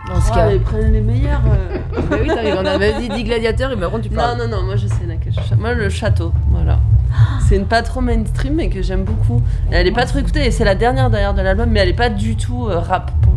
dans ce cas. Ils prennent les meilleurs. Bah oui, on avait dit Gladiateur et par contre tu parles. Non, moi je sais laquelle. Moi le Château, voilà. C'est une pas trop mainstream mais que j'aime beaucoup. Elle est pas trop écoutée et c'est la dernière d'ailleurs de l'album, mais elle est pas du tout rap pour